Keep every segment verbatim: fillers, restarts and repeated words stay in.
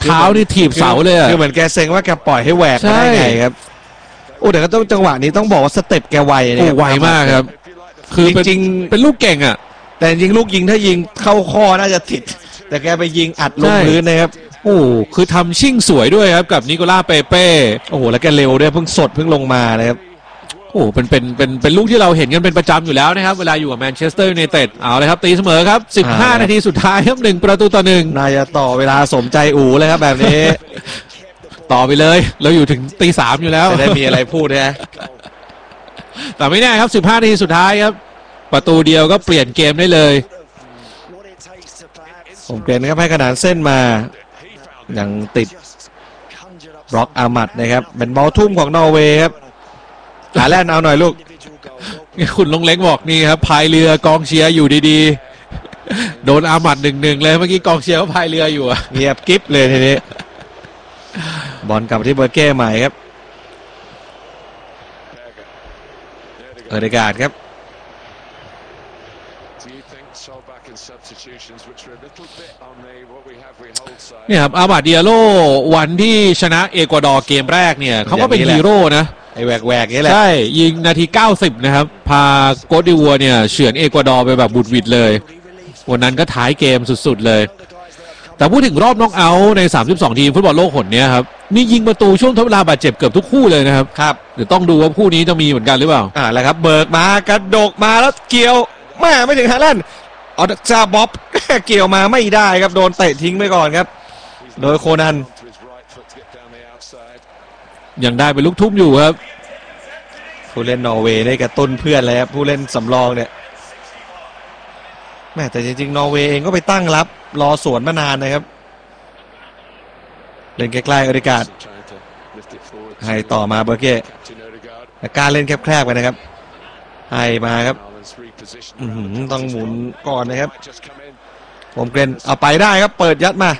เท้านี่ถีบเสาเลยคือเหมือนแกเซ็งว่าแกปล่อยให้แหวกได้ไงครับโอ้แต่ก็ต้องจังหวะนี้ต้องบอกว่าสเต็ปแกไวเนี่ยไวมากครับคือจริงเป็นลูกเก่งอ่ะแต่ยิงลูกยิงถ้ายิงเข้าข้อน่าจะติดแต่แกไปยิงอัดลงพื้นนะครับโอ้คือทำชิ่งสวยด้วยครับกับนิโคล่าเปเป้โอ้โหแล้วแกเร็วด้วยเพิ่งสดเพิ่งลงมานะครับโอ้เป็นเป็นเป็นเป็นลูกที่เราเห็นกันเป็นประจำอยู่แล้วนะครับเวลาอยู่กับแมนเชสเตอร์ยูไนเต็ดเอาเลยครับตีเสมอครับสิบห้านาทีสุดท้ายครับหนึ่งประตูต่อหนึ่งน่าจะต่อเวลาสมใจอู๋เลยครับแบบนี้ต่อไปเลยเราอยู่ถึงตีสามอยู่แล้วจะได้มีอะไรพูดนะแต่ไม่แน่ครับสิบห้านาทีสุดท้ายครับประตูเดียวก็เปลี่ยนเกมได้เลยผมเกรนครับให้ขนานเส้นมายังติดบล็อกอามัดนะครับเป็นบอลทุ่มของนอร์เวย์ครับหาแล่นเอาหน่อยลูกคุณลงเล็กบอกนี่ครับพายเรือกองเชียร์อยู่ดีๆโดนอามัดหนึ่งหนึ่งเลยเมื่อกี้กองเชียร์เขาพายเรืออยู่อะเงียบกิ๊บเลยทีนี้บอลกลับที่เบอร์เก้ใหม่ครับเอเดการ์ดครับเนี่ยครับอามาดิอาโลวันที่ชนะเอกวาดอร์เกมแรกเนี่ยเขาก็เป็นฮีโร่นะไอ้แหวกแหวกนี่แหละใช่ยิงนาทีเก้าสิบนะครับพาโกดิวัวเนี่ยเฉือนเอกวาดอร์ไปแบบบุดวิดเลยวันนั้นก็ท้ายเกมสุดๆเลยแต่พูดถึงรอบน็อกเอาท์ในสามสิบสองทีมฟุตบอลโลกหนนี้ครับนี่ยิงประตูช่วงทดเวลาบาดเจ็บเกือบทุกคู่เลยนะครับครับเดี๋ยวต้องดูว่าคู่นี้จะมีเหมือนกันหรือเปล่าอ่าแล้วครับเบิกมากระดกมาแล้วเกี่ยวแม่ไม่ถึงฮาแลนด์เอาซาบ๊อบเกี่ยวมาไม่ได้ครับโดนเตะทิ้งไปก่อนครับโดยโคนันยังได้เป็นลูกทุ่มอยู่ครับผู้เล่นนอร์เวย์ได้กระตุ้นเพื่อนเลยครับผู้เล่นสำรองเนี่ยแม่แต่จริงๆนอร์เวย์เองก็ไปตั้งรับรอสวนมานานนะครับเล่นใกล้ๆอริกาดให้ต่อมาเบอร์เก้การเล่นแคบๆไปนะครับให้มาครับต้องหมุนก่อนนะครับผมเกรนเอาไปได้ครับเปิดยัดมา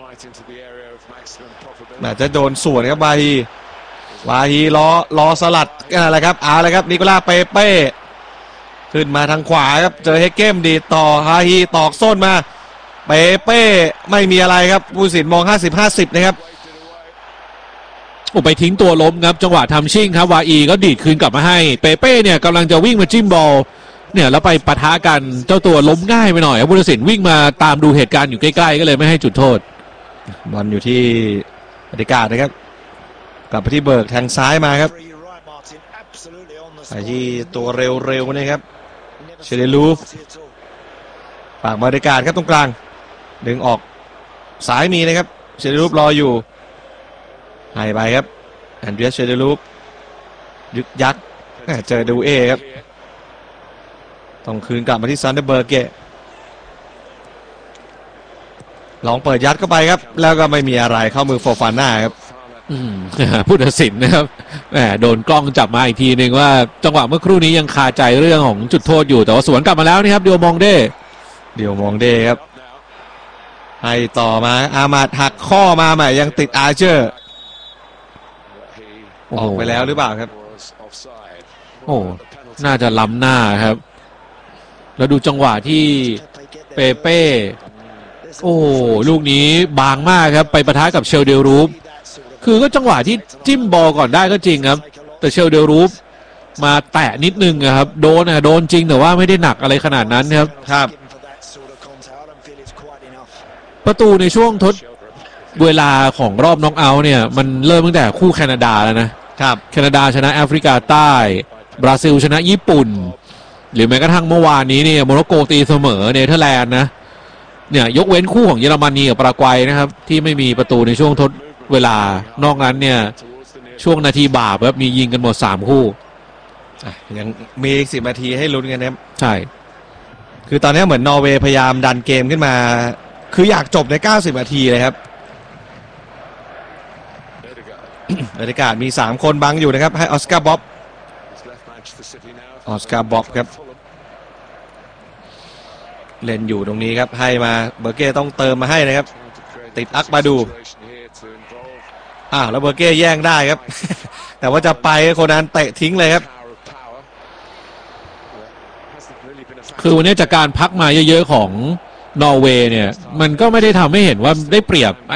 อาจจะโดนสวนครับบาฮีบาฮีล้อล้อสลัดอะไรครับเอาเลยครับนิโคล่าเปเป้ขึ้นมาทางขวาครับเจอเฮเกมดีต่อฮาฮีตอกส้นมาเปเป้ไม่มีอะไรครับผู้สินมองห้าสิบ ห้าสิบนะครับโอ้ไปทิ้งตัวล้มครับจังหวะทำชิ่งครับวาอีก็ดีดคืนกลับมาให้เปเป้เนี่ยกำลังจะวิ่งมาจิ้มบอลเนี่ยแล้วไปปะทะกันเจ้าตัวล้มง่ายไปหน่อยผู้ตัดสินวิ่งมาตามดูเหตุการณ์อยู่ใกล้ๆก็เลยไม่ให้จุดโทษบอลอยู่ที่อธิการนะครับกลับไปที่เบิร์กทางซ้ายมาครับไปที่ตัวเร็วๆนะครับเชเดลูฟฝากบริการครับตรงกลางดึงออกสายมีนะครับเชเดลูฟรออยู่ให้ไปครับแอนเดรียสเชเดลูฟยึกยักเจอดูเอครับต้องคืนกลับมาที่ซันเดอร์เบอร์เกะลองเปิดยัดเข้าไปครับแล้วก็ไม่มีอะไรเข้ามือโฟฟาน่าครับผู้ตัดสินนะครับแหมโดนกล้องจับมาอีกทีหนึ่งว่าจังหวะเมื่อครู่นี้ยังคาใจเรื่องของจุดโทษอยู่แต่ว่าสวนกลับมาแล้วนี่ครับเดียวมองเด้เดียวมองเด้ครับให้ต่อมาอามาดหักข้อมาใหม่ยังติดอาร์เชอร์ออกไปแล้วหรือเปล่าครับโอ้น่าจะล้ำหน้าครับแล้วดูจังหวะที่เปเป้โอ้ลูกนี้บางมากครับไปปะทะกับเชลเดลรูฟคือก็จังหวะที่จิ้มบอลก่อนได้ก็จริงครับแต่เชลเดลรูฟมาแตะนิดนึงครับโดนนะโดนจริงแต่ว่าไม่ได้หนักอะไรขนาดนั้นครับครับประตูในช่วงทดเวลาของรอบน็อกเอาท์เนี่ยมันเริ่มตั้งแต่คู่แคนาดาแล้วนะครับแคนาดาชนะแอฟริกาใต้บราซิลชนะญี่ปุ่นหรือแม้กระทั่งเมื่อวานนี้เนี่ยโมร็อกโกตีเสมอเนเธอร์แลนด์นะเนี่ยยกเว้นคู่ของเยอรมนีกับปารากวัยนะครับที่ไม่มีประตูในช่วงทดเวลานอกนั้นเนี่ยช่วงนาทีบาปครับมียิงกันหมดสามคู่ยังมีสิบนาทีให้ลุ้นกันนะครับใช่คือตอนนี้เหมือนนอร์เวย์พยายามดันเกมขึ้นมาคืออยากจบในเก้าสิบนาทีเลยครับบรรยากาศมีสามคนบังอยู่นะครับให้ออสการ์บ๊อบออสการ์บ๊อบครับเล่นอยู่ตรงนี้ครับให้มาเบอร์เก้ต้องเติมมาให้นะครับติดอักบาดูอ้าวแล้วเบอร์เก้แย่งได้ครับแต่ว่าจะไปคนนั้นเตะทิ้งเลยครับคือวันนี้จากการพักมาเยอะๆของนอร์เวย์เนี่ยมันก็ไม่ได้ทำให้เห็นว่าได้เปรียบ